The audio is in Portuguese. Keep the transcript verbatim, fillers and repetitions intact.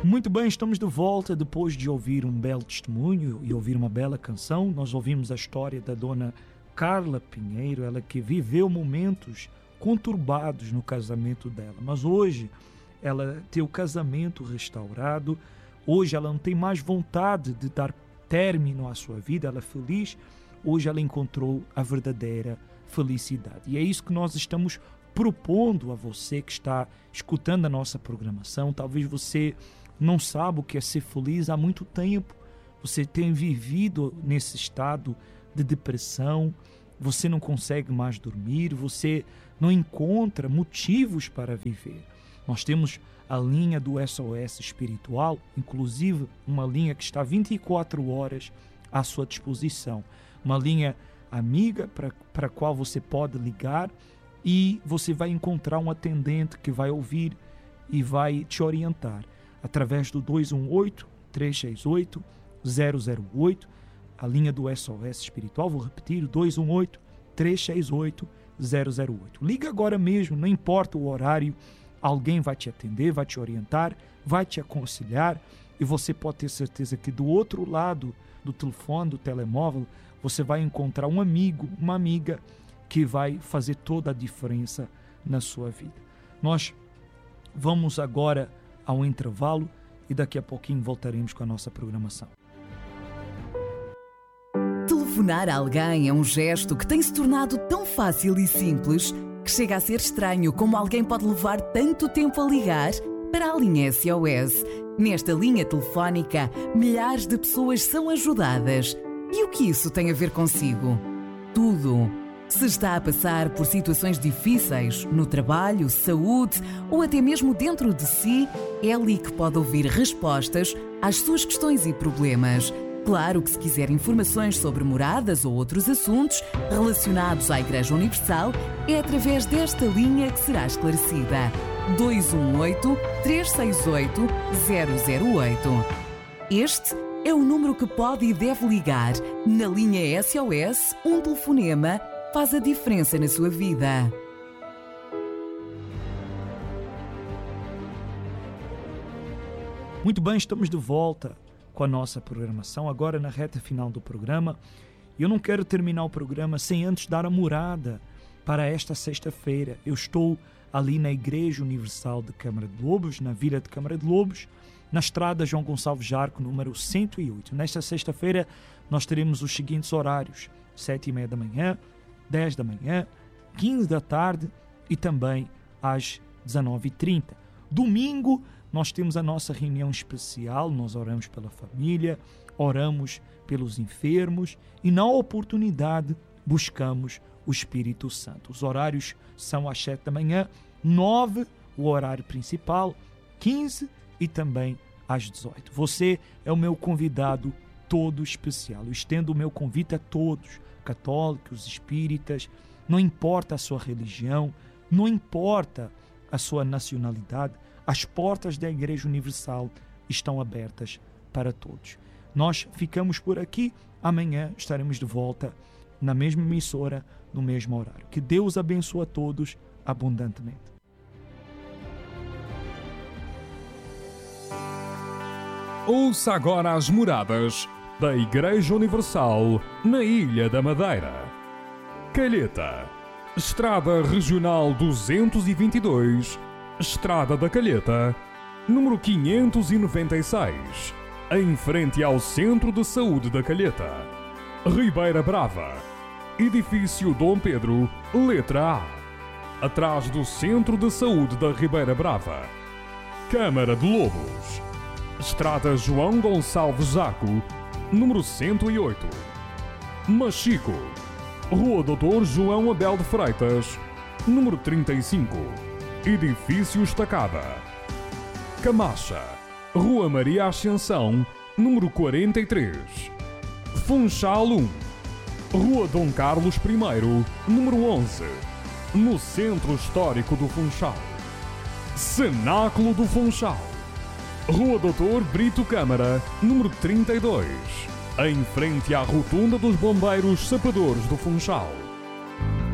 Muito bem, estamos de volta depois de ouvir um belo testemunho e ouvir uma bela canção. Nós ouvimos a história da dona Carla Pinheiro, ela que viveu momentos conturbados no casamento dela, mas hoje ela tem o casamento restaurado, hoje ela não tem mais vontade de dar término à sua vida, ela é feliz, hoje ela encontrou a verdadeira felicidade. E é isso que nós estamos propondo a você que está escutando a nossa programação. Talvez você não sabe o que é ser feliz há muito tempo, você tem vivido nesse estado de depressão, você não consegue mais dormir, você não encontra motivos para viver. Nós temos a linha do S O S espiritual, inclusive uma linha que está vinte e quatro horas à sua disposição. Uma linha amiga para, para a qual você pode ligar e você vai encontrar um atendente que vai ouvir e vai te orientar através do dois um oito, três seis oito, zero zero oito, a linha do S O S espiritual. Vou repetir, dois um oito, três seis oito, zero zero oito. Liga agora mesmo, não importa o horário, alguém vai te atender, vai te orientar, vai te aconselhar e você pode ter certeza que do outro lado do telefone, do telemóvel, você vai encontrar um amigo, uma amiga que vai fazer toda a diferença na sua vida. Nós vamos agora ao intervalo e daqui a pouquinho voltaremos com a nossa programação. Telefonar a alguém é um gesto que tem se tornado tão fácil e simples que chega a ser estranho como alguém pode levar tanto tempo a ligar para a linha S O S. Nesta linha telefónica, milhares de pessoas são ajudadas. E o que isso tem a ver consigo? Tudo. Se está a passar por situações difíceis no trabalho, saúde ou até mesmo dentro de si, é ali que pode ouvir respostas às suas questões e problemas. Claro que se quiser informações sobre moradas ou outros assuntos relacionados à Igreja Universal, é através desta linha que será esclarecida. dois um oito, três seis oito, zero zero oito. Este é o número que pode e deve ligar. Na linha S O S, um telefonema faz a diferença na sua vida. Muito bem, estamos de volta com a nossa programação, agora na reta final do programa. Eu não quero terminar o programa sem antes dar a morada para esta sexta-feira. Eu estou ali na Igreja Universal de Câmara de Lobos, na Vila de Câmara de Lobos, na estrada João Gonçalves Jarco, número cento e oito. Nesta sexta-feira nós teremos os seguintes horários: sete e meia da manhã, dez da manhã, quinze da tarde e também às dezenove e trinta. Domingo nós temos a nossa reunião especial, nós oramos pela família, oramos pelos enfermos e na oportunidade buscamos o Espírito Santo. Os horários são às sete da manhã, nove o horário principal, quinze e também às dezoito. Você é o meu convidado todo especial. Eu estendo o meu convite a todos, católicos, espíritas, não importa a sua religião, não importa a sua nacionalidade, as portas da Igreja Universal estão abertas para todos. Nós ficamos por aqui, amanhã estaremos de volta na mesma emissora, no mesmo horário. Que Deus abençoe a todos abundantemente. Ouça agora as moradas da Igreja Universal na Ilha da Madeira. Calheta, Estrada Regional duzentos e vinte e dois, Estrada da Calheta, número quinhentos e noventa e seis, em frente ao Centro de Saúde da Calheta. Ribeira Brava, Edifício Dom Pedro, letra A, atrás do Centro de Saúde da Ribeira Brava. Câmara de Lobos, Estrada João Gonçalves Jaco, número cento e oito. Machico, Rua doutor João Abel de Freitas, número trinta e cinco, Edifício Estacada. Camacha, Rua Maria Ascensão, número quarenta e três. Funchal um, Rua Dom Carlos I, número onze, no Centro Histórico do Funchal. Cenáculo do Funchal, Rua doutor Brito Câmara, número trinta e dois, em frente à Rotunda dos Bombeiros Sapadores do Funchal.